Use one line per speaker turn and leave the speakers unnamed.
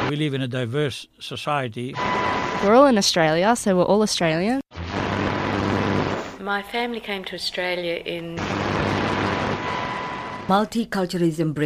We live in a diverse society.
We're all in Australia, so we're all Australian.
My family came to Australia in...
Multiculturalism brings